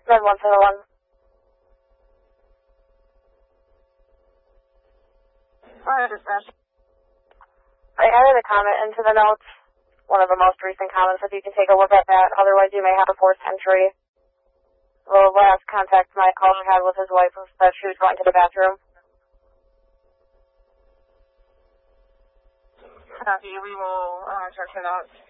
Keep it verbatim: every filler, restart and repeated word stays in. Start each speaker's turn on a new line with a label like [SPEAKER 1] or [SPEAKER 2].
[SPEAKER 1] Med one seven one.
[SPEAKER 2] Alright, dispatch.
[SPEAKER 1] I added a comment into the notes, one of the most recent comments, if you can take a look at that. Otherwise, you may have a forced entry. The last contact my caller had with his wife was that she was going to the bathroom.
[SPEAKER 2] Copy. We will uh, check the notes.